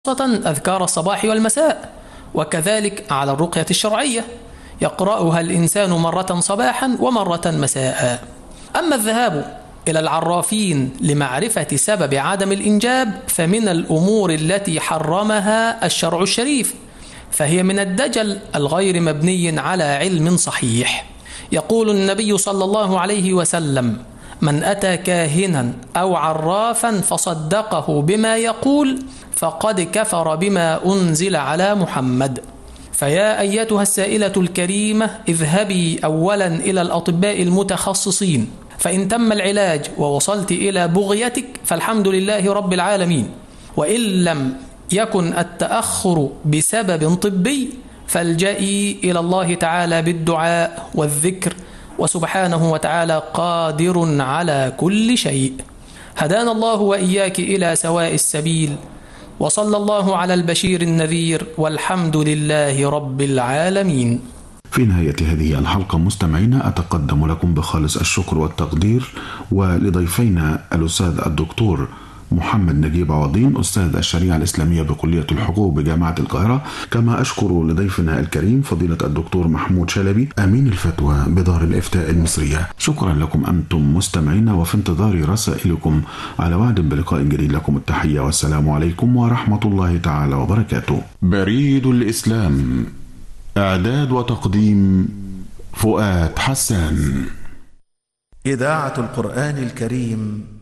أذكار الصباح والمساء، وكذلك على الرقية الشرعية يقرأها الإنسان مرة صباحا ومرة مساء. أما الذهاب إلى العرافين لمعرفة سبب عدم الإنجاب فمن الأمور التي حرمها الشرع الشريف، فهي من الدجل الغير مبني على علم صحيح. يقول النبي صلى الله عليه وسلم: من أتى كاهنا أو عرافا فصدقه بما يقول فقد كفر بما أنزل على محمد. فيا أيتها السائلة الكريمة، اذهبي أولا إلى الأطباء المتخصصين، فإن تم العلاج ووصلت إلى بغيتك فالحمد لله رب العالمين، وإن لم يكن التأخر بسبب طبي فالجئي إلى الله تعالى بالدعاء والذكر، وسبحانه وتعالى قادر على كل شيء. هدانا الله وإياك إلى سواء السبيل، وصلى الله على البشير النذير، والحمد لله رب العالمين. في نهاية هذه الحلقة مستمعينا أتقدم لكم بخالص الشكر والتقدير ولضيفينا الأستاذ الدكتور محمد نجيب عوضين أستاذ الشريعة الإسلامية بكلية الحقوق بجامعة القاهرة، كما أشكر لضيفنا الكريم فضيلة الدكتور محمود شلبي أمين الفتوى بدار الإفتاء المصرية. شكرا لكم أنتم مستمعينا، وفي انتظار رسائلكم على وعد بلقاء جديد. لكم التحية والسلام عليكم ورحمة الله تعالى وبركاته. بريد الإسلام، إعداد وتقديم فؤاد حسان. إذاعة القرآن الكريم